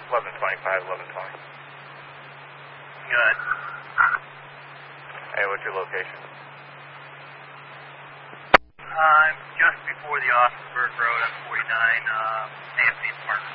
1125, 1120. Good. Hey, what's your location? I'm just before the Austinburg Road on 49, AFC Park.